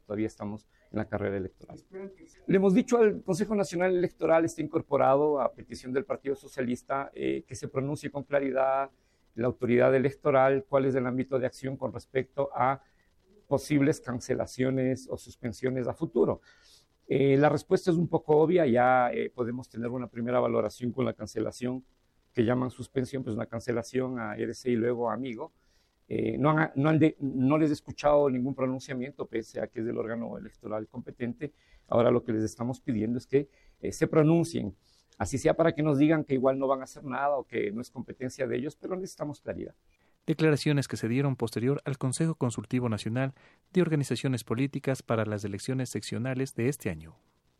todavía estamos en la carrera electoral. Le hemos dicho al Consejo Nacional Electoral, está incorporado a petición del Partido Socialista, que se pronuncie con claridad la autoridad electoral cuál es el ámbito de acción con respecto a posibles cancelaciones o suspensiones a futuro. La respuesta es un poco obvia, ya podemos tener una primera valoración con la cancelación, que llaman suspensión, pues una cancelación a RC y luego a Amigo. No les he escuchado ningún pronunciamiento, pese a que es del órgano electoral competente. Ahora lo que les estamos pidiendo es que se pronuncien, así sea para que nos digan que igual no van a hacer nada o que no es competencia de ellos, pero necesitamos claridad. Declaraciones que se dieron posterior al Consejo Consultivo Nacional de Organizaciones Políticas para las elecciones seccionales de este año.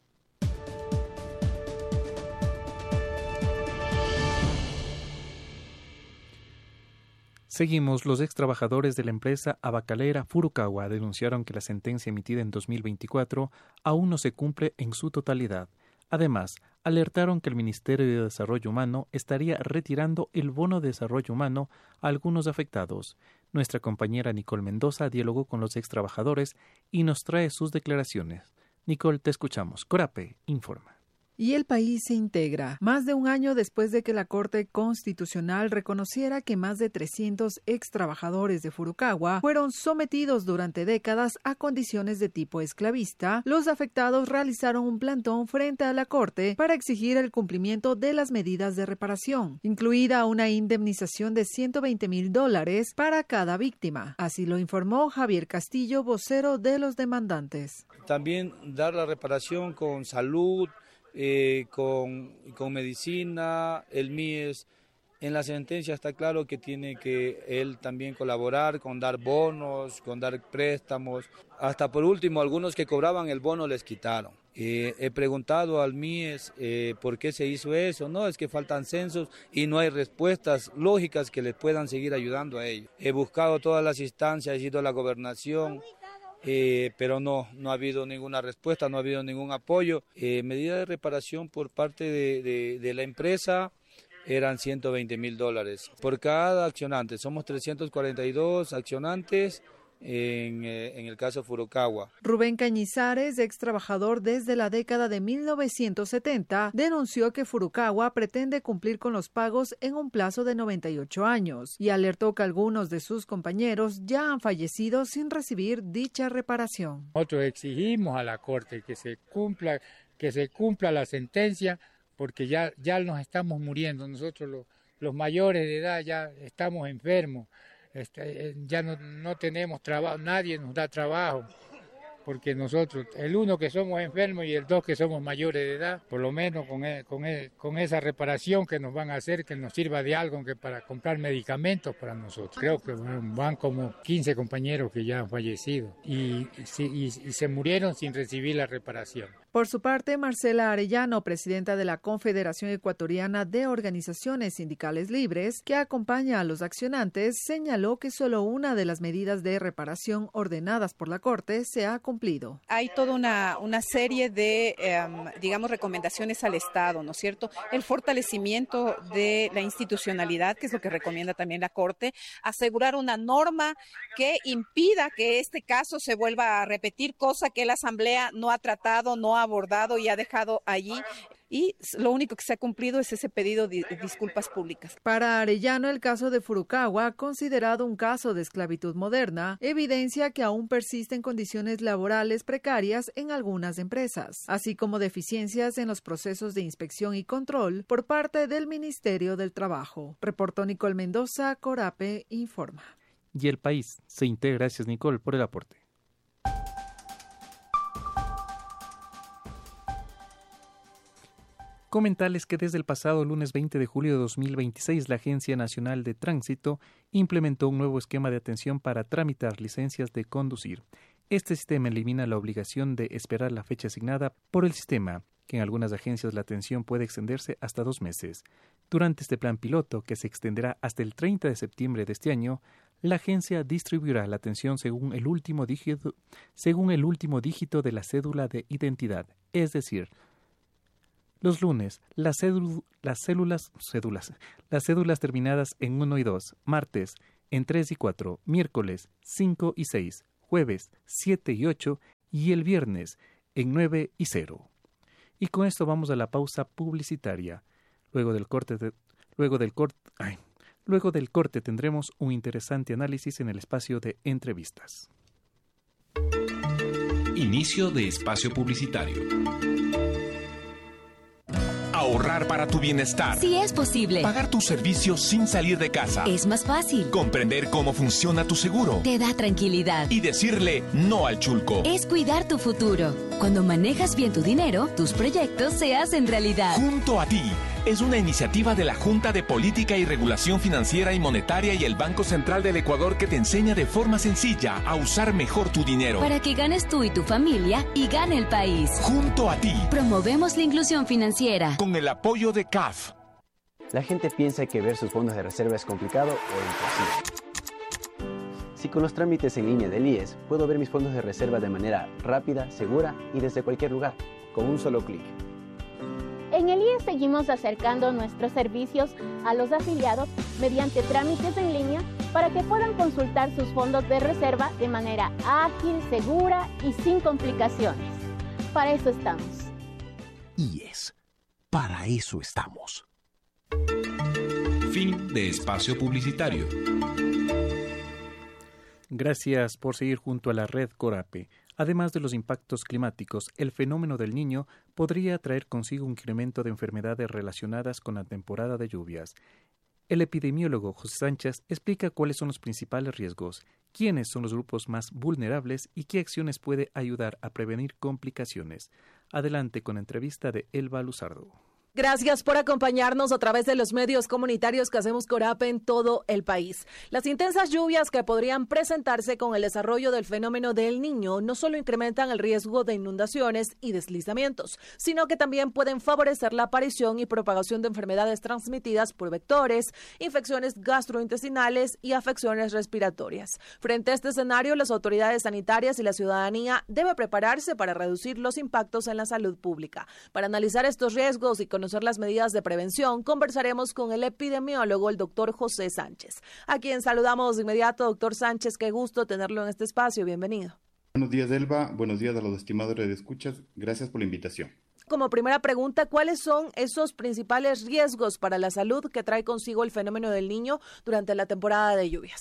Seguimos. Los ex trabajadores de la empresa abacalera Furukawa denunciaron que la sentencia emitida en 2024 aún no se cumple en su totalidad. Además, alertaron que el Ministerio de Desarrollo Humano estaría retirando el bono de desarrollo humano a algunos afectados. Nuestra compañera Nicole Mendoza dialogó con los ex trabajadores y nos trae sus declaraciones. Nicole, te escuchamos. Corape informa. Y el país se integra, más de un año después de que la Corte Constitucional reconociera que más de 300 ex trabajadores de Furukawa fueron sometidos durante décadas a condiciones de tipo esclavista. Los afectados realizaron un plantón frente a la Corte para exigir el cumplimiento de las medidas de reparación, incluida una indemnización de $120,000 para cada víctima. Así lo informó Javier Castillo, vocero de los demandantes. También dar la reparación con salud, con medicina, el MIES. En la sentencia está claro que tiene que él también colaborar con dar bonos, con dar préstamos. Hasta por último, algunos que cobraban el bono les quitaron. He preguntado al MIES por qué se hizo eso. No, es que faltan censos y no hay respuestas lógicas que les puedan seguir ayudando a ellos. He buscado todas las instancias, he ido a la gobernación, pero no ha habido ninguna respuesta, no ha habido ningún apoyo. Medida de reparación por parte de la empresa eran $120,000 por cada accionante. Somos 342 accionantes en el caso Furukawa. Rubén Cañizares, ex trabajador desde la década de 1970, denunció que Furukawa pretende cumplir con los pagos en un plazo de 98 años y alertó que algunos de sus compañeros ya han fallecido sin recibir dicha reparación. Nosotros exigimos a la Corte que se cumpla la sentencia, porque ya nos estamos muriendo. Nosotros los mayores de edad ya estamos enfermos. Ya no tenemos trabajo, nadie nos da trabajo, porque nosotros, el uno que somos enfermos y el dos que somos mayores de edad, por lo menos con esa reparación que nos van a hacer, que nos sirva de algo que para comprar medicamentos para nosotros. Creo que van como 15 compañeros que ya han fallecido y se murieron sin recibir la reparación. Por su parte, Marcela Arellano, presidenta de la Confederación Ecuatoriana de Organizaciones Sindicales Libres, que acompaña a los accionantes, señaló que solo una de las medidas de reparación ordenadas por la Corte se ha cumplido. Hay toda una serie de, recomendaciones al Estado, ¿no es cierto? El fortalecimiento de la institucionalidad, que es lo que recomienda también la Corte, asegurar una norma que impida que este caso se vuelva a repetir, cosa que la Asamblea no ha tratado, no ha abordado y ha dejado allí, y lo único que se ha cumplido es ese pedido de disculpas públicas. Para Arellano, el caso de Furukawa, considerado un caso de esclavitud moderna, evidencia que aún persisten condiciones laborales precarias en algunas empresas, así como deficiencias en los procesos de inspección y control por parte del Ministerio del Trabajo. Reportó Nicole Mendoza, Corape informa. Y el país se integra. Gracias, Nicole, por el aporte. Comentarles que desde el pasado lunes 20 de julio de 2026, la Agencia Nacional de Tránsito implementó un nuevo esquema de atención para tramitar licencias de conducir. Este sistema elimina la obligación de esperar la fecha asignada por el sistema, que en algunas agencias la atención puede extenderse hasta 2 meses. Durante este plan piloto, que se extenderá hasta el 30 de septiembre de este año, la agencia distribuirá la atención según el último dígito de la cédula de identidad, es decir, los lunes, las cédulas terminadas en 1 y 2, martes en 3 y 4, miércoles 5 y 6, jueves 7 y 8 y el viernes en 9 y 0. Y con esto vamos a la pausa publicitaria. Luego del corte tendremos un interesante análisis en el espacio de entrevistas. Inicio de espacio publicitario. Ahorrar para tu bienestar. Sí es posible. Pagar tus servicios sin salir de casa. Es más fácil. Comprender cómo funciona tu seguro. Te da tranquilidad. Y decirle no al chulco. Es cuidar tu futuro. Cuando manejas bien tu dinero, tus proyectos se hacen realidad. Junto a ti. Es una iniciativa de la Junta de Política y Regulación Financiera y Monetaria y el Banco Central del Ecuador que te enseña de forma sencilla a usar mejor tu dinero. Para que ganes tú y tu familia y gane el país. Junto a ti. Promovemos la inclusión financiera. Con el apoyo de CAF. La gente piensa que ver sus fondos de reserva es complicado o imposible. Si con los trámites en línea del IES puedo ver mis fondos de reserva de manera rápida, segura y desde cualquier lugar, con un solo clic. En el IES seguimos acercando nuestros servicios a los afiliados mediante trámites en línea para que puedan consultar sus fondos de reserva de manera ágil, segura y sin complicaciones. Para eso estamos. IES. Para eso estamos. Fin de espacio publicitario. Gracias por seguir junto a la red Corape. Además de los impactos climáticos, el fenómeno del Niño podría traer consigo un incremento de enfermedades relacionadas con la temporada de lluvias. El epidemiólogo José Sánchez explica cuáles son los principales riesgos, quiénes son los grupos más vulnerables y qué acciones puede ayudar a prevenir complicaciones. Adelante con la entrevista de Elba Luzardo. Gracias por acompañarnos a través de los medios comunitarios que hacemos Corape en todo el país. Las intensas lluvias que podrían presentarse con el desarrollo del fenómeno del Niño no solo incrementan el riesgo de inundaciones y deslizamientos, sino que también pueden favorecer la aparición y propagación de enfermedades transmitidas por vectores, infecciones gastrointestinales y afecciones respiratorias. Frente a este escenario, las autoridades sanitarias y la ciudadanía deben prepararse para reducir los impactos en la salud pública. Para analizar estos riesgos y conocer las medidas de prevención, conversaremos con el epidemiólogo, el doctor José Sánchez, a quien saludamos de inmediato. Doctor Sánchez, qué gusto tenerlo en este espacio. Bienvenido. Buenos días, Elba. Buenos días a los estimados redescuchas. Gracias por la invitación. Como primera pregunta, ¿cuáles son esos principales riesgos para la salud que trae consigo el fenómeno del Niño durante la temporada de lluvias?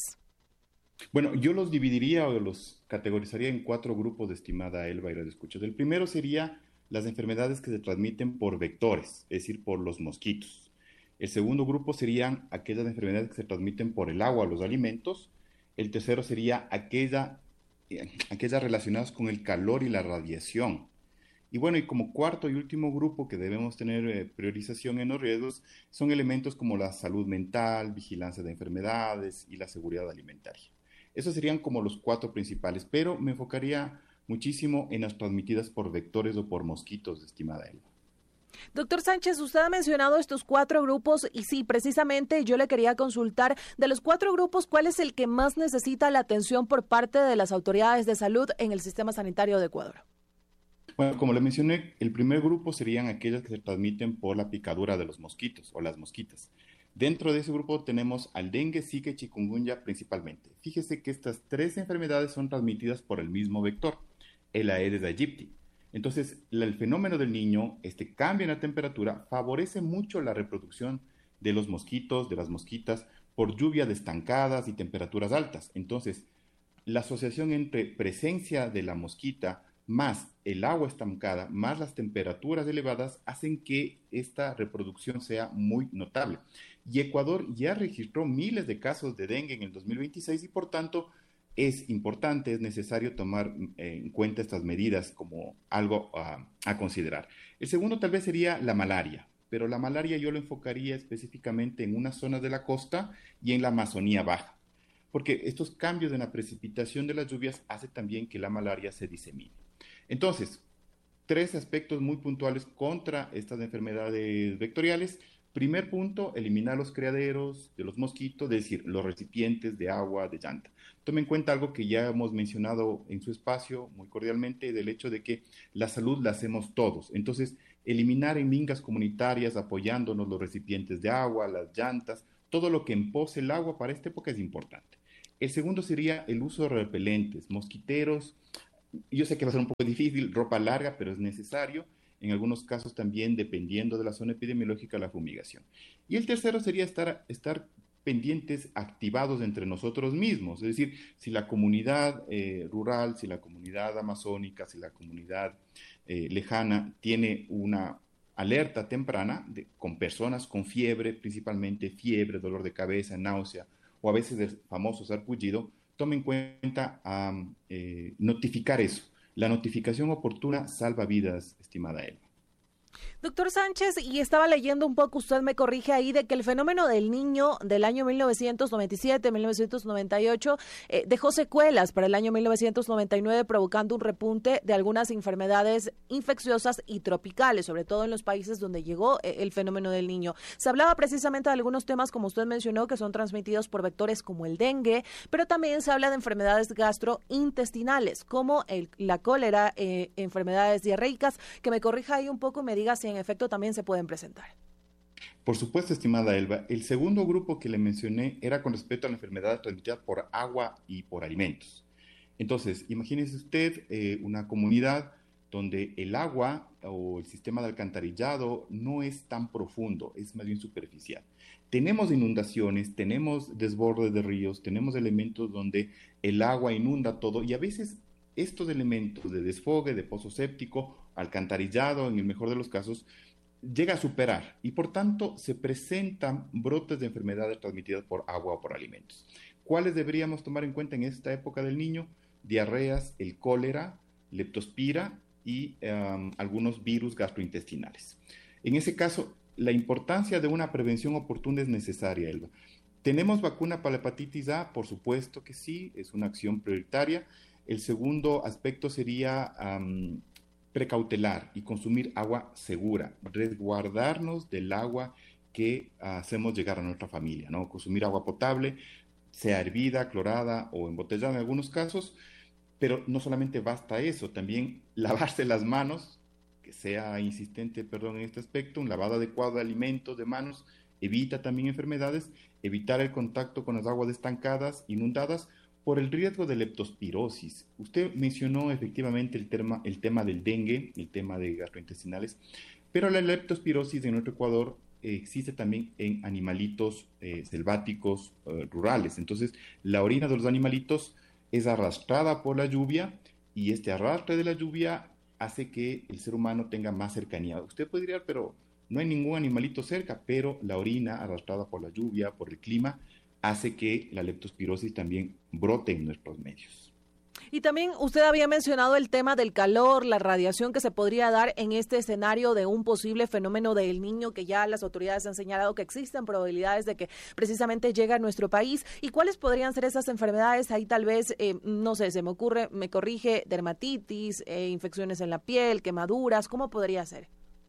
Bueno, yo los dividiría o los categorizaría en 4 grupos, de estimada Elba y redescuchas. El primero sería las enfermedades que se transmiten por vectores, es decir, por los mosquitos. El segundo grupo serían aquellas enfermedades que se transmiten por el agua, los alimentos. El tercero sería aquellas relacionadas con el calor y la radiación. Y bueno, y como cuarto y último grupo que debemos tener priorización en los riesgos son elementos como la salud mental, vigilancia de enfermedades y la seguridad alimentaria. Esos serían como los 4 principales, pero me enfocaría muchísimo en las transmitidas por vectores o por mosquitos, estimada Elba. Doctor Sánchez, usted ha mencionado estos 4 grupos y sí, precisamente yo le quería consultar, de los 4 grupos, ¿cuál es el que más necesita la atención por parte de las autoridades de salud en el sistema sanitario de Ecuador? Bueno, como le mencioné, el primer grupo serían aquellas que se transmiten por la picadura de los mosquitos o las mosquitas. Dentro de ese grupo tenemos al dengue, zika y chikungunya principalmente. Fíjese que estas 3 enfermedades son transmitidas por el mismo vector, el Aedes aegypti. Entonces, el fenómeno del Niño, este cambio en la temperatura, favorece mucho la reproducción de los mosquitos, de las mosquitas, por lluvias estancadas y temperaturas altas. Entonces, la asociación entre presencia de la mosquita más el agua estancada, más las temperaturas elevadas, hacen que esta reproducción sea muy notable. Y Ecuador ya registró miles de casos de dengue en el 2026 y por tanto es importante, es necesario tomar en cuenta estas medidas como algo a considerar. El segundo tal vez sería la malaria, pero la malaria yo lo enfocaría específicamente en unas zonas de la costa y en la Amazonía baja, porque estos cambios en la precipitación de las lluvias hacen también que la malaria se disemine. Entonces, 3 aspectos muy puntuales contra estas enfermedades vectoriales. Primer punto, eliminar los criaderos de los mosquitos, es decir, los recipientes de agua, de llanta. Tome en cuenta algo que ya hemos mencionado en su espacio muy cordialmente, del hecho de que la salud la hacemos todos. Entonces, eliminar en mingas comunitarias, apoyándonos los recipientes de agua, las llantas, todo lo que empose el agua para esta época es importante. El segundo sería el uso de repelentes, mosquiteros. yo sé que va a ser un poco difícil, ropa larga, pero es necesario. En algunos casos también, dependiendo de la zona epidemiológica, la fumigación. Y el tercero sería estar pendientes, activados entre nosotros mismos. Es decir, si la comunidad rural, si la comunidad amazónica, si la comunidad lejana tiene una alerta temprana con personas con fiebre, principalmente fiebre, dolor de cabeza, náusea, o a veces el famoso sarpullido, tome en cuenta notificar eso. La notificación oportuna salva vidas, estimada Elba. Doctor Sánchez, y estaba leyendo un poco, usted me corrige ahí, de que el fenómeno del Niño del año 1997-1998 dejó secuelas para el año 1999, provocando un repunte de algunas enfermedades infecciosas y tropicales, sobre todo en los países donde llegó el fenómeno del Niño. Se hablaba precisamente de algunos temas, como usted mencionó, que son transmitidos por vectores como el dengue, pero también se habla de enfermedades gastrointestinales, como la cólera, enfermedades diarreicas. Que me corrija ahí un poco y me diga si en efecto también se pueden presentar. Por supuesto, estimada Elba. El segundo grupo que le mencioné era con respecto a la enfermedad transmitida por agua y por alimentos. Entonces, imagínese usted una comunidad donde el agua o el sistema de alcantarillado no es tan profundo, es más bien superficial. Tenemos inundaciones, tenemos desbordes de ríos, tenemos elementos donde el agua inunda todo y a veces estos elementos de desfogue, de pozo séptico, alcantarillado, en el mejor de los casos, llega a superar y por tanto se presentan brotes de enfermedades transmitidas por agua o por alimentos. ¿Cuáles deberíamos tomar en cuenta en esta época del niño? Diarreas, el cólera, leptospira y algunos virus gastrointestinales. En ese caso, la importancia de una prevención oportuna es necesaria, Elba. ¿Tenemos vacuna para la hepatitis A? Por supuesto que sí, es una acción prioritaria. El segundo aspecto sería precautelar y consumir agua segura, resguardarnos del agua que hacemos llegar a nuestra familia, ¿no? Consumir agua potable, sea hervida, clorada o embotellada en algunos casos, pero no solamente basta eso, también lavarse las manos, que sea insistente, perdón, en este aspecto, un lavado adecuado de alimentos, de manos, evita también enfermedades, evitar el contacto con las aguas estancadas, inundadas, por el riesgo de leptospirosis. Usted mencionó efectivamente el tema del dengue, el tema de gastrointestinales, pero la leptospirosis en nuestro Ecuador existe también en animalitos selváticos rurales. Entonces, la orina de los animalitos es arrastrada por la lluvia y este arrastre de la lluvia hace que el ser humano tenga más cercanía. Usted puede decir, pero no hay ningún animalito cerca, pero la orina arrastrada por la lluvia, por el clima, hace que la leptospirosis también brote en nuestros medios. Y también usted había mencionado el tema del calor, la radiación que se podría dar en este escenario de un posible fenómeno del Niño, que ya las autoridades han señalado que existen probabilidades de que precisamente llegue a nuestro país. ¿Y cuáles podrían ser esas enfermedades? Ahí tal vez, no sé, se me ocurre, me corrige, dermatitis, infecciones en la piel, quemaduras, ¿cómo podría ser?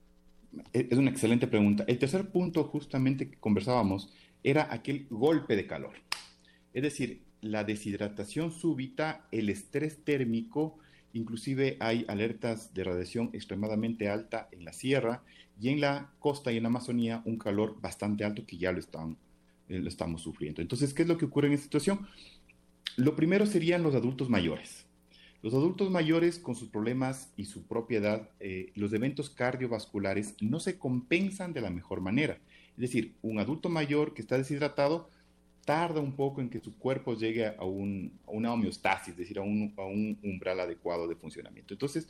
Es una excelente pregunta. El tercer punto justamente que conversábamos era aquel golpe de calor. Es decir, la deshidratación súbita, el estrés térmico, inclusive hay alertas de radiación extremadamente alta en la sierra y en la costa y en la Amazonía un calor bastante alto que ya lo estamos sufriendo. Entonces, ¿qué es lo que ocurre en esta situación? Lo primero serían los adultos mayores. Los adultos mayores con sus problemas y su propia edad, los eventos cardiovasculares no se compensan de la mejor manera. Es decir, un adulto mayor que está deshidratado tarda un poco en que su cuerpo llegue a una homeostasis, es decir, a un umbral adecuado de funcionamiento. Entonces,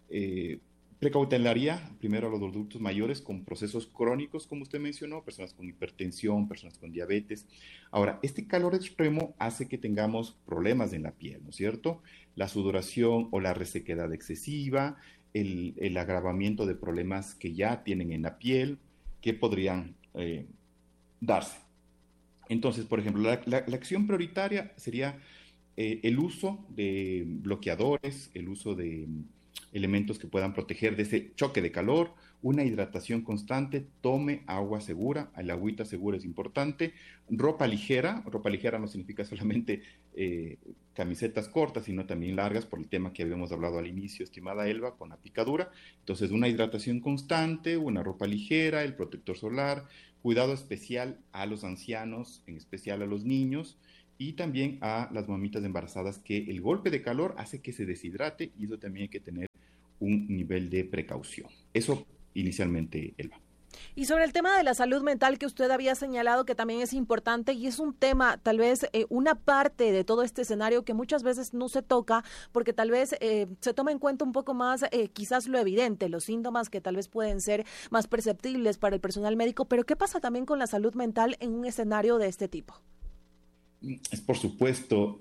precautelaría primero a los adultos mayores con procesos crónicos, como usted mencionó, personas con hipertensión, personas con diabetes. Ahora, este calor extremo hace que tengamos problemas en la piel, ¿no es cierto? La sudoración o la resequedad excesiva, el agravamiento de problemas que ya tienen en la piel, que podrían darse. Entonces, por ejemplo, la acción prioritaria sería el uso de bloqueadores, el uso de elementos que puedan proteger de ese choque de calor, una hidratación constante, tome agua segura, el agüita segura es importante, ropa ligera no significa solamente camisetas cortas, sino también largas, por el tema que habíamos hablado al inicio, estimada Elba, con la picadura. Entonces, una hidratación constante, una ropa ligera, el protector solar, cuidado especial a los ancianos, en especial a los niños, y también a las mamitas embarazadas, que el golpe de calor hace que se deshidrate y eso también hay que tener un nivel de precaución. Eso inicialmente, Elba. Y sobre el tema de la salud mental que usted había señalado que también es importante y es un tema, tal vez una parte de todo este escenario que muchas veces no se toca porque tal vez se toma en cuenta un poco más quizás lo evidente, los síntomas que tal vez pueden ser más perceptibles para el personal médico, pero ¿qué pasa también con la salud mental en un escenario de este tipo? Es por supuesto,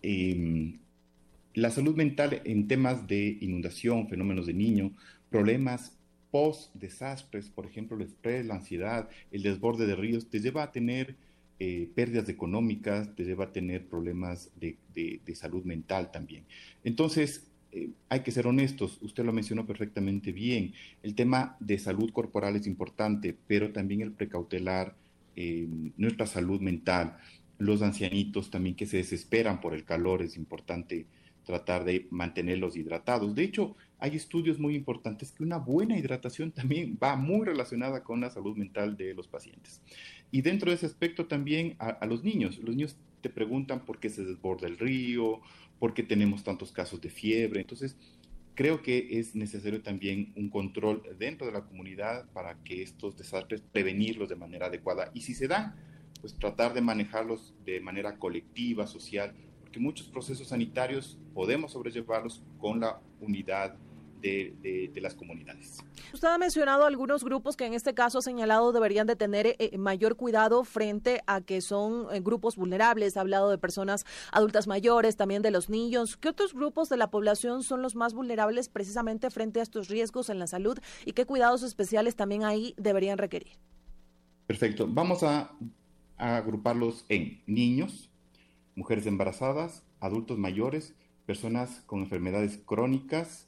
la salud mental en temas de inundación, fenómenos de niño, problemas post-desastres, por ejemplo, el estrés, la ansiedad, el desborde de ríos, te lleva a tener pérdidas económicas, te lleva a tener problemas de salud mental también. Entonces, hay que ser honestos, usted lo mencionó perfectamente bien, el tema de salud corporal es importante, pero también el precautelar nuestra salud mental. Los ancianitos también que se desesperan por el calor, es importante tratar de mantenerlos hidratados. De hecho, hay estudios muy importantes que una buena hidratación también va muy relacionada con la salud mental de los pacientes. Y dentro de ese aspecto también a los niños. Los niños te preguntan por qué se desborda el río, por qué tenemos tantos casos de fiebre. Entonces, creo que es necesario también un control dentro de la comunidad para que estos desastres prevenirlos de manera adecuada. Y si se dan, pues tratar de manejarlos de manera colectiva, social, porque muchos procesos sanitarios podemos sobrellevarlos con la unidad de las comunidades. Usted ha mencionado algunos grupos que en este caso ha señalado deberían de tener mayor cuidado frente a que son grupos vulnerables. Ha hablado de personas adultas mayores, también de los niños. ¿Qué otros grupos de la población son los más vulnerables precisamente frente a estos riesgos en la salud y qué cuidados especiales también ahí deberían requerir? Perfecto. Vamos a agruparlos en niños, mujeres embarazadas, adultos mayores, personas con enfermedades crónicas,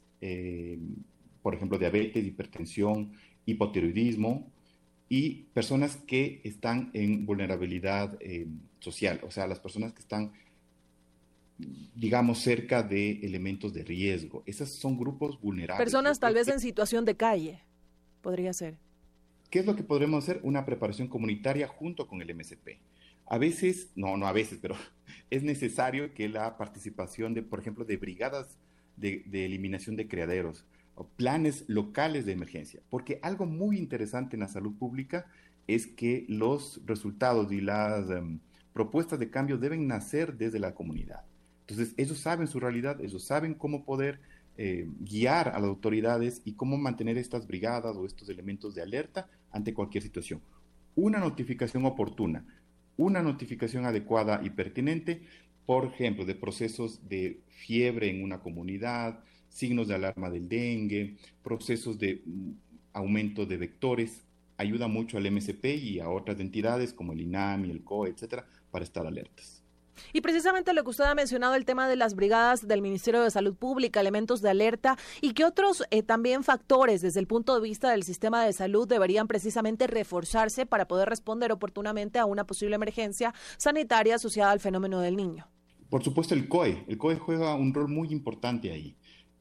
por ejemplo, diabetes, hipertensión, hipotiroidismo, y personas que están en vulnerabilidad social, o sea, las personas que están, digamos, cerca de elementos de riesgo. Esos son grupos vulnerables. Personas tal vez en situación de calle, podría ser. ¿Qué es lo que podremos hacer? Una preparación comunitaria junto con el MSP. A veces, no a veces, pero es necesario que la participación de, por ejemplo, de brigadas de eliminación de criaderos o planes locales de emergencia, porque algo muy interesante en la salud pública es que los resultados y las propuestas de cambio deben nacer desde la comunidad. Entonces, ellos saben su realidad, ellos saben cómo poder guiar a las autoridades y cómo mantener estas brigadas o estos elementos de alerta ante cualquier situación. Una notificación oportuna, una notificación adecuada y pertinente, por ejemplo, de procesos de fiebre en una comunidad, signos de alarma del dengue, procesos de aumento de vectores, ayuda mucho al MSP y a otras entidades como el INAMI, el COE, etcétera, para estar alertas. Y precisamente lo que usted ha mencionado, el tema de las brigadas del Ministerio de Salud Pública, elementos de alerta, y qué otros también factores desde el punto de vista del sistema de salud deberían precisamente reforzarse para poder responder oportunamente a una posible emergencia sanitaria asociada al fenómeno del niño. Por supuesto, el COE juega un rol muy importante ahí.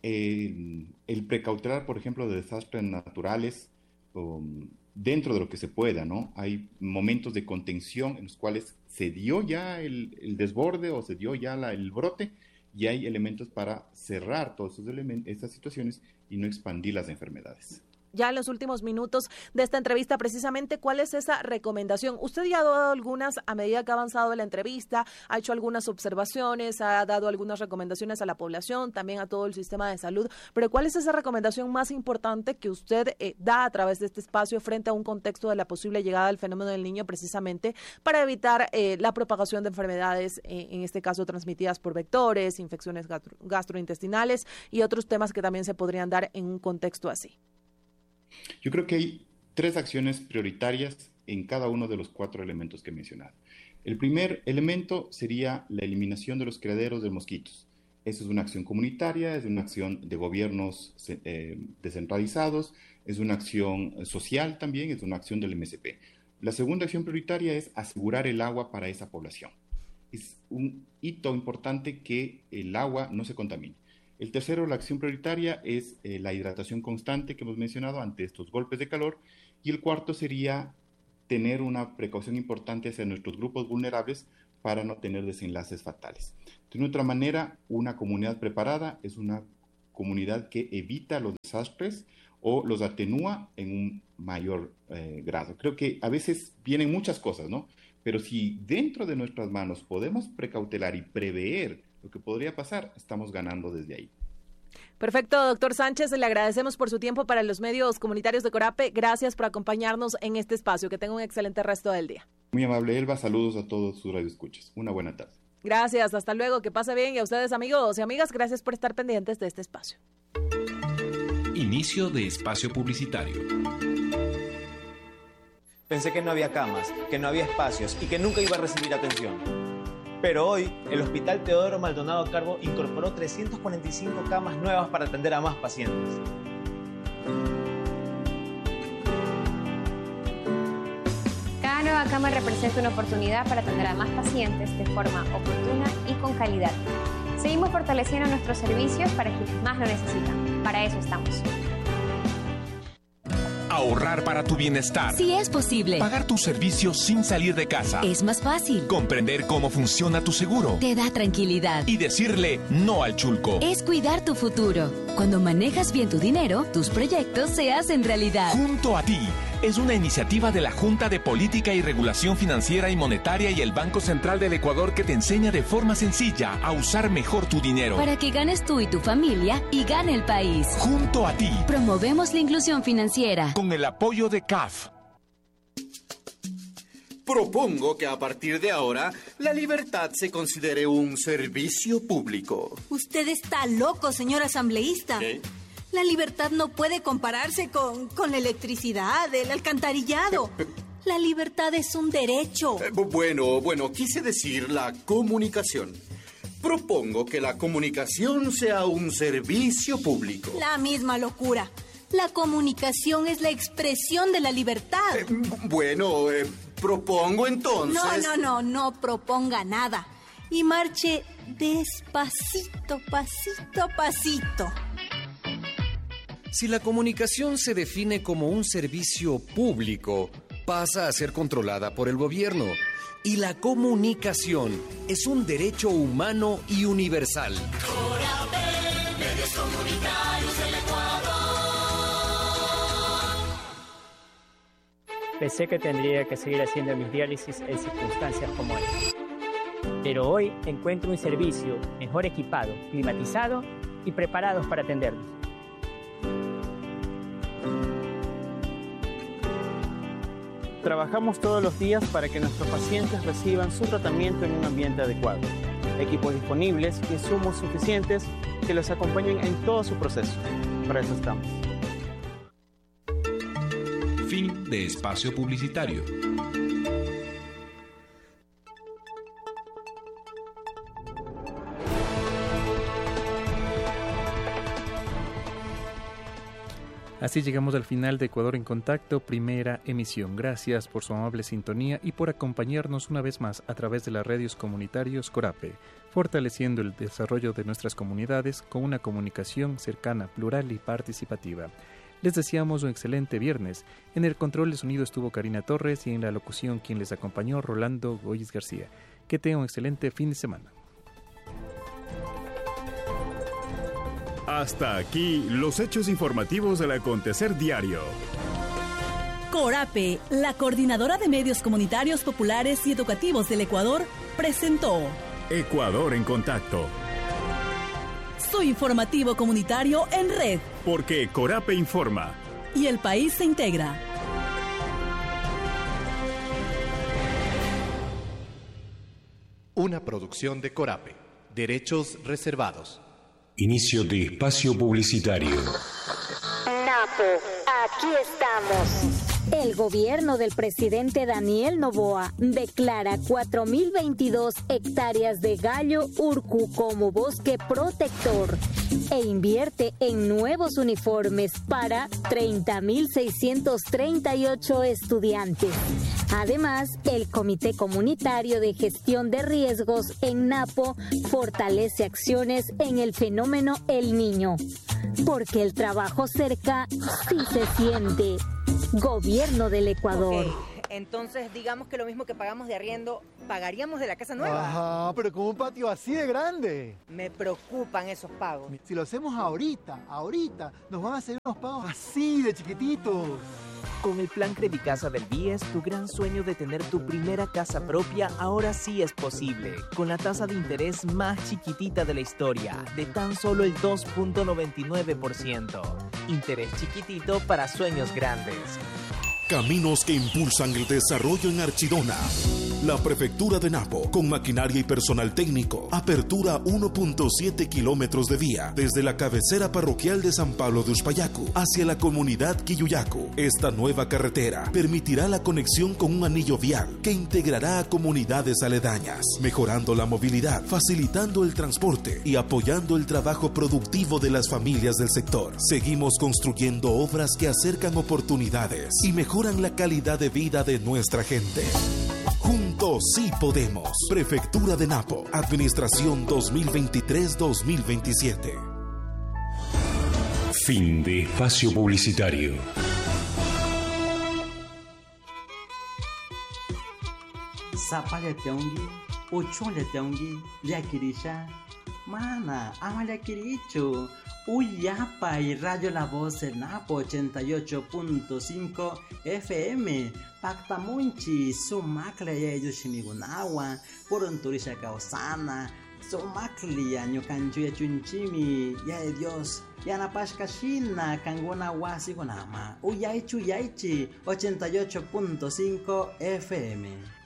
El precautelar, por ejemplo, de desastres naturales, dentro de lo que se pueda, ¿no? Hay momentos de contención en los cuales se dio ya el desborde o se dio ya el brote y hay elementos para cerrar todos esos elementos, estas situaciones y no expandir las enfermedades. Ya en los últimos minutos de esta entrevista, precisamente, ¿cuál es esa recomendación? Usted ya ha dado algunas a medida que ha avanzado la entrevista, ha hecho algunas observaciones, ha dado algunas recomendaciones a la población, también a todo el sistema de salud, pero ¿cuál es esa recomendación más importante que usted da a través de este espacio frente a un contexto de la posible llegada del fenómeno del niño, precisamente para evitar la propagación de enfermedades, en este caso transmitidas por vectores, infecciones gastrointestinales y otros temas que también se podrían dar en un contexto así? Yo creo que hay 3 acciones prioritarias en cada uno de los 4 elementos que he mencionado. El primer elemento sería la eliminación de los criaderos de mosquitos. Esa es una acción comunitaria, es una acción de gobiernos descentralizados, es una acción social también, es una acción del MSP. La segunda acción prioritaria es asegurar el agua para esa población. Es un hito importante que el agua no se contamine. El tercero, la acción prioritaria, es la hidratación constante que hemos mencionado ante estos golpes de calor. Y el cuarto sería tener una precaución importante hacia nuestros grupos vulnerables para no tener desenlaces fatales. De otra manera, una comunidad preparada es una comunidad que evita los desastres o los atenúa en un mayor grado. Creo que a veces vienen muchas cosas, ¿no? Pero si dentro de nuestras manos podemos precautelar y prever lo que podría pasar, estamos ganando desde ahí. Perfecto, doctor Sánchez, le agradecemos por su tiempo para los medios comunitarios de Corape. Gracias por acompañarnos en este espacio. Que tenga un excelente resto del día. Muy amable, Elba. Saludos a todos sus radioescuchas. Una buena tarde. Gracias, hasta luego. Que pase bien. Y a ustedes, amigos y amigas, gracias por estar pendientes de este espacio. Inicio de espacio publicitario. Pensé que no había camas, que no había espacios y que nunca iba a recibir atención. Pero hoy, el Hospital Teodoro Maldonado Carbo incorporó 345 camas nuevas para atender a más pacientes. Cada nueva cama representa una oportunidad para atender a más pacientes de forma oportuna y con calidad. Seguimos fortaleciendo nuestros servicios para quienes más lo necesitan. Para eso estamos. Ahorrar para tu bienestar. Sí es posible. Pagar tus servicios sin salir de casa. Es más fácil. Comprender cómo funciona tu seguro. Te da tranquilidad. Y decirle no al chulco. Es cuidar tu futuro. Cuando manejas bien tu dinero, tus proyectos se hacen realidad. Junto a ti. Es una iniciativa de la Junta de Política y Regulación Financiera y Monetaria y el Banco Central del Ecuador que te enseña de forma sencilla a usar mejor tu dinero. Para que ganes tú y tu familia y gane el país. Junto a ti. Promovemos la inclusión financiera. Con el apoyo de CAF. Propongo que a partir de ahora, la libertad se considere un servicio público. Usted está loco, señor asambleísta. ¿Qué? La libertad no puede compararse con la electricidad, el alcantarillado. La libertad es un derecho. Bueno, quise decir la comunicación. Propongo que la comunicación sea un servicio público. La misma locura. La comunicación es la expresión de la libertad. Propongo entonces... No proponga nada. Y marche despacito, pasito a pasito. Si la comunicación se define como un servicio público, pasa a ser controlada por el gobierno. Y la comunicación es un derecho humano y universal. Corape, medios comunitarios del Ecuador. Pensé que tendría que seguir haciendo mis diálisis en circunstancias como esta. Pero hoy encuentro un servicio mejor equipado, climatizado y preparados para atendernos. Trabajamos todos los días para que nuestros pacientes reciban su tratamiento en un ambiente adecuado. Equipos disponibles y insumos suficientes que los acompañen en todo su proceso. Para eso estamos. Fin de espacio publicitario. Así llegamos al final de Ecuador en Contacto, primera emisión. Gracias por su amable sintonía y por acompañarnos una vez más a través de las radios comunitarios Corape, fortaleciendo el desarrollo de nuestras comunidades con una comunicación cercana, plural y participativa. Les deseamos un excelente viernes. En el control de sonido estuvo Karina Torres y en la locución quien les acompañó Rolando Goyes García. Que tengan un excelente fin de semana. Hasta aquí los hechos informativos del acontecer diario. Corape, la coordinadora de medios comunitarios populares y educativos del Ecuador, presentó Ecuador en Contacto. Su informativo comunitario en red. Porque Corape informa. Y el país se integra. Una producción de Corape. Derechos reservados. Inicio de espacio publicitario. Napo, aquí estamos. El gobierno del presidente Daniel Noboa declara 4.022 hectáreas de gallo urcu como bosque protector e invierte en nuevos uniformes para 30.638 estudiantes. Además, el Comité Comunitario de Gestión de Riesgos en Napo fortalece acciones en el fenómeno El Niño, porque el trabajo cerca sí se siente. Gobierno del Ecuador. Entonces, digamos que lo mismo que pagamos de arriendo, pagaríamos de la casa nueva. Ajá, pero con un patio así de grande. Me preocupan esos pagos. Si lo hacemos ahorita, nos van a hacer unos pagos así de chiquititos. Con el plan Credicasa del BIES, tu gran sueño de tener tu primera casa propia ahora sí es posible. Con la tasa de interés más chiquitita de la historia, de tan solo el 2.99%. Interés chiquitito para sueños grandes. Caminos que impulsan el desarrollo en Archidona. La Prefectura de Napo, con maquinaria y personal técnico, apertura 1.7 kilómetros de vía desde la cabecera parroquial de San Pablo de Uspayacu hacia la comunidad Quilluyacu. Esta nueva carretera permitirá la conexión con un anillo vial que integrará a comunidades aledañas, mejorando la movilidad, facilitando el transporte y apoyando el trabajo productivo de las familias del sector. Seguimos construyendo obras que acercan oportunidades y mejoran la calidad de vida de nuestra gente. Juntos sí podemos. Prefectura de Napo. Administración 2023-2027. Fin de espacio publicitario. Zapale teongi, uchole teongi, liakirisha. Mana, ama liakiricho. Uyapa y Radio La Voz en Napo 88.5 FM. Pactamunchi, Sumakle y Yushimigunawa, Purunturisha Kaosana, Sumakli, Añocanchuya Chunchimi, ya de Dios, Yanapashkashina, Kanguna Wasigonama, Uyaichu Yaichi 88.5 FM.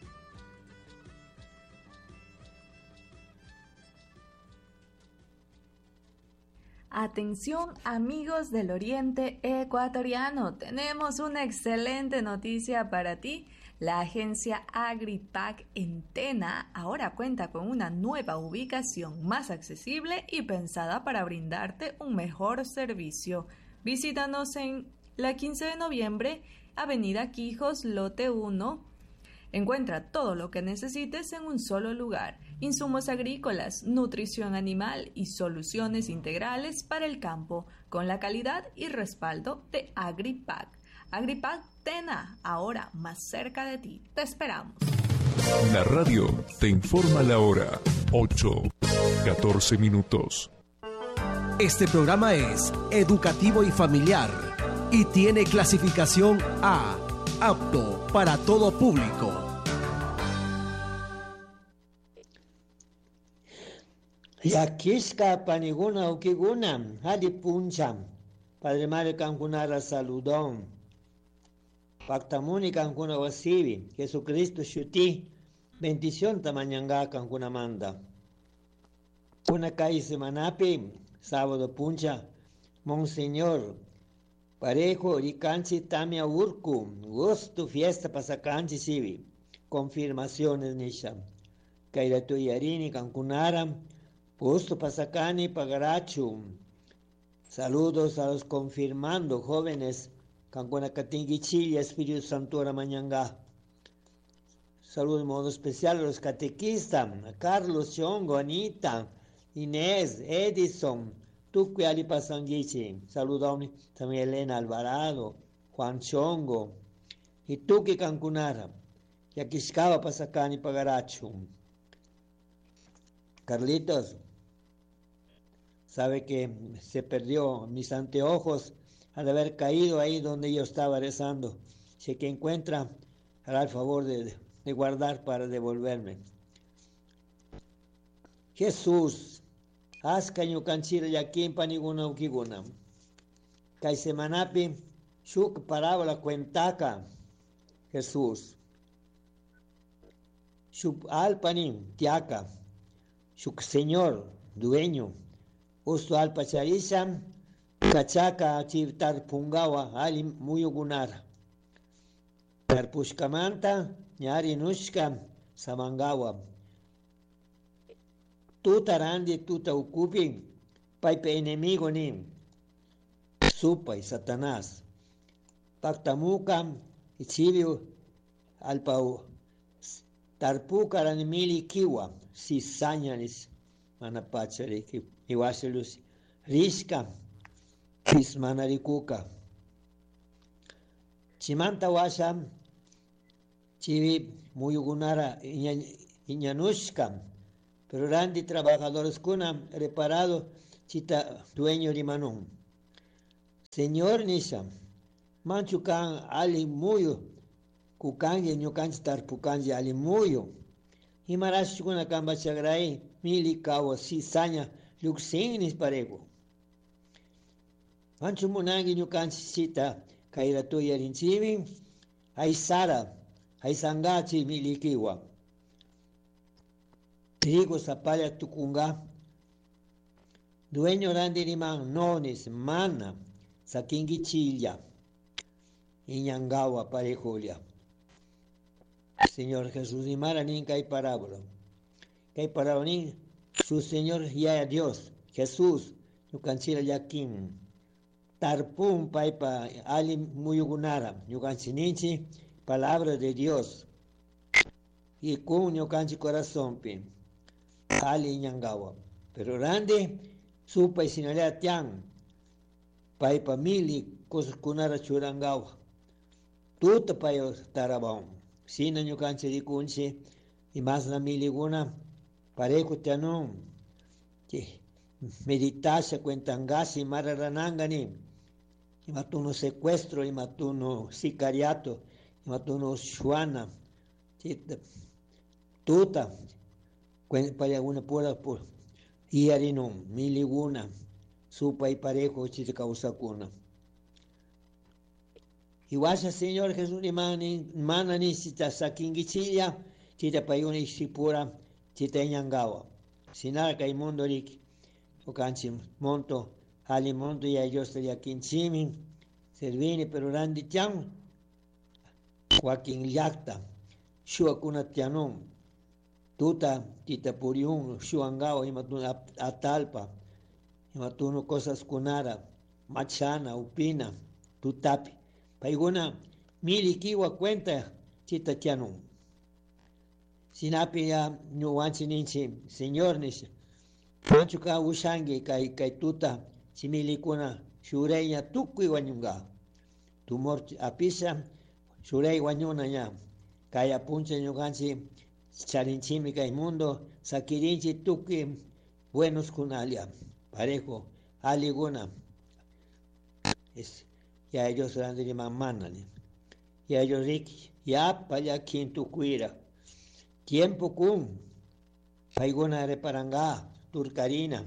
Atención amigos del Oriente Ecuatoriano, tenemos una excelente noticia para ti. La agencia Agripac en Tena ahora cuenta con una nueva ubicación más accesible y pensada para brindarte un mejor servicio. Visítanos en la 15 de noviembre, Avenida Quijos, Lote 1. Encuentra todo lo que necesites en un solo lugar. Insumos agrícolas, nutrición animal y soluciones integrales para el campo, con la calidad y respaldo de Agripac. Agripac Tena, ahora más cerca de ti. Te esperamos. La radio te informa la hora. 8:14 minutos. Este programa es educativo y familiar y tiene clasificación A, apto para todo público. Yakishka paniguna ukiguna, hadi puncham, Padre Mario Cancunara saludón, Pactamuni Cancuna wasibi, Jesucristo shuti, bendición tamañanga Cancuna manda. Una calle semanapi, sábado puncha, Monseñor, parejo ricanchi tamia urku, gusto fiesta pasacanchi sibi, confirmaciones nisha, Kairatu yarini Cancunara, gusto pasacani pagarachu. Saludos a los confirmando jóvenes Cancuna Catinguichilla, Espíritu Santo Mañanga. Saludos de modo especial a los catequistas, a Carlos Chongo, Anita, Inés, Edison, Tuque Alipasanguichi. Saludos también Elena Alvarado, Juan Chongo, y Tuque Cancunara, Yaquiscaba Pasacani pagarachu. Carlitos, sabe que se perdió mis anteojos al haber caído ahí donde yo estaba rezando. Si que encuentra, hará el favor de guardar para devolverme. Jesús, haz caño canchira yaquín paniguna ukiguna. Kaisemanapi, shuk parábola cuentaca. Jesús. Shuk alpanin, tiaca. Shuk señor, dueño. Usto alpacharisam, cachaca chivtar pungawa, ali muyugunara. Tarpushkamanta, ñari nushka, samangawa. Tuta randi, tuta ukupi, paipe enemigo ni. Supa y Satanás. Pactamuca, y chivio, alpau. Tarpuca ranimili kiwa, sisañanis, manapachari, iwaselus, risca, kismanarikuka. Chimanta washa, chivi muyugunara iñanushka, pero randi trabajadores kuna reparado chita dueño rimanun. Señor nisha, manchukan ali muyo, kukange ñukanchi tarpukanji ali muyo. Himarash kuna kamba chagrai, mili kawa sisaña luxingnis parejo. Manchu munangi ñukanchi chita kairatu yarinchivi, hay sara, hay sangachi milikiwa. Trigo sapaya tukunga, dueño randi riman nonis, mana, sakingi chilla, iñangawa parejolia. Señor Jesús y Maranín que hay parábola. Que hay parábola, su Señor ya Dios, Jesús, you cancila yakin. Tarpum paipa ali muyugunara, you cancinichi, palabra de Dios. Y con you canci corazón pi, ali ñangawa. Pero grande, supa y sinalea tian, paipa mili, cosas kunara churangawa. Tuta payo tarabón. Sina ñu canche di kunche y más la miliguna parejo tianón que meditase cuentangasi mararanangani y matuno secuestro y matuno sicariato y matuno shuana tuta para una pura por y harinón miliguna supa y parejo chiste causa cuna. Y vaya Señor Jesús ni manani chita sakingichilla, chita payuni sipura, chita ñangawa. Sinara kay mundo rik, o canchi monto, ali monto y ellos te yakinchimi, servini pero randi tian, Joaquín Yacta, shua kuna tianum, tuta tita puriun, shuangawa y matuna atalpa, y matuno cosas kunara, machana, upina, tutapi. Paiguna milikiwa cuenta chita tianum. Sinapi ya nyuwanchi ninchi, señor nishi. Manchuka ushangi kai tuta similikuna shureya tukui wanyunga. Tumor apisa shurei wanyuna ya. Kaya punche nyuganchi charinchimi kai mundo sakirinchi tukui buenos kunalia. Parejo aliguna. Ya ellos eran de manani. Ya ellos riki, ya para quinto cuira. Tiempo kun, paigona reparanga, turcarina,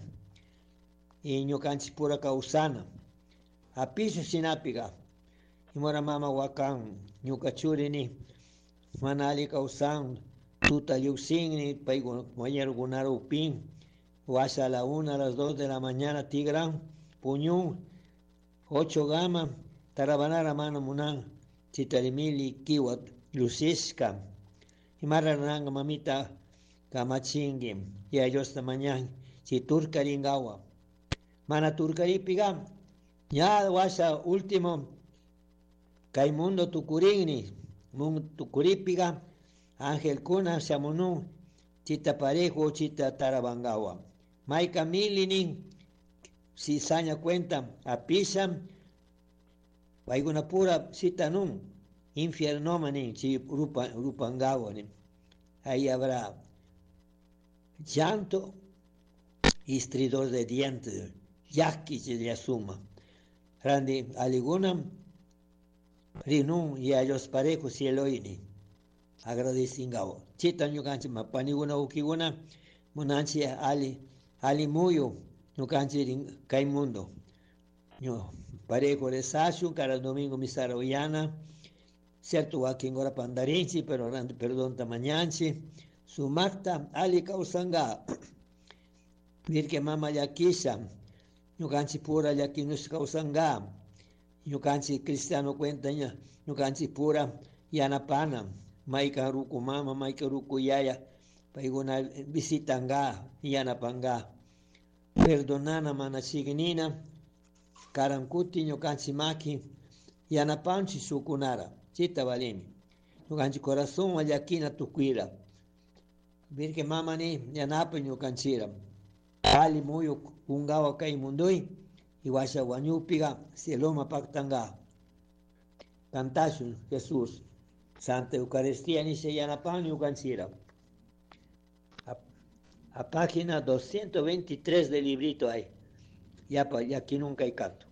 y ñocanchi pura causana. A piso sinapiga, y mora mama wakan, ñucachurini, manali causan, tuta yuxingni, paigon, moyer gunaro upin, guasa a la 1, a las 2 de la mañana, tigran, puñún, 8 gama, tarabanara mano munan, chitarimili kiwat, luciska, y marananga mamita, kamachingi, y ellos esta mañana, si turcaringawa, mana turcaripiga, ya wasa último, kaimundo tucurini, tucuripiga, ángel kuna shamunun, chita parejo, chita tarabangawa, maika milini, si saña cuenta, apisan, Paiguna pura sitanum, infiernomani, si rupangawani. Ahí habrá llanto y estridor de dientes, yaki se le asuma. Randi aliguna, rinum y a los parejos y eloini. Agradecingao. Chita ñukanchi mapaniguna ukiguna, munanchi ali muyo, ñukanchi kaimundo. Parejo de Sashu, cada domingo misara Uyana, cierto Joaquín Gora Pandarinchi, pero perdón tamañanchi, su Marta Ali Kausanga, Virke Mama Yakisha, Yukanchi pura Yakinus Kausanga, Yukanchi Cristiano Cuentaña, Yukanchi pura Yanapana, Maika Ruku Mama, Maika Ruku Yaya, Paiguna Visitanga, Yanapanga, Perdonana Manachignina, Karankuti ñukanchi maki yanapanchi sukunara chita valimi ñukanchi corazón allakina tukuira virke mamani yanapi ñukanchira ali muyo kungawa kay munduy iwasha wañupiga cieloma paktanga cantashu Jesús Santa Eucaristía ni se yanapan ni ucancira. A página 223 del librito hay. Ya aquí nunca hay canto.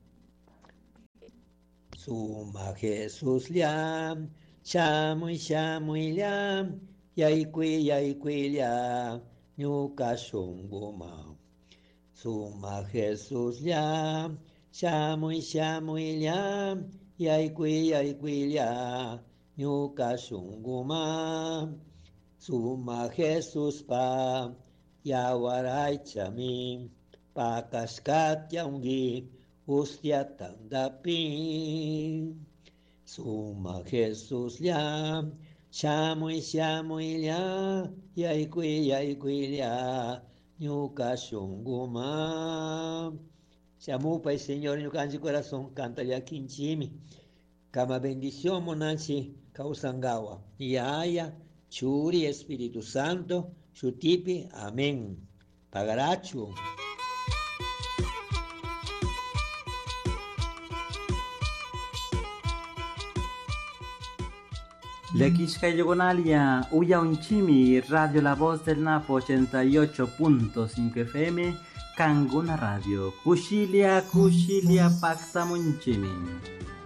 Suma Jesús liam, shamuy liam, yaikui liam, nyuka shunguma. Suma Jesús liam, shamuy liam, yaikui liam, nyuka shunguma. Suma Jesús pa, yawaray chami, pa kaskat yaungi, hostia tandapi. Suma Jesús liam, shamuy liam, yaikui liam, nyuka shunguma. Shamupa y Señor, nyukanji corazón, canta ya quinchimi. Kama bendición monanchi, kausangawa. Yaya, Churi, Espíritu Santo, Chutipi, amén. Pagarachu. Lequisca Yogonalia, Uya Unchimi, Radio La Voz del Napo 88.5 FM, Canguna Radio, Kushilia, Pacta Munchimi.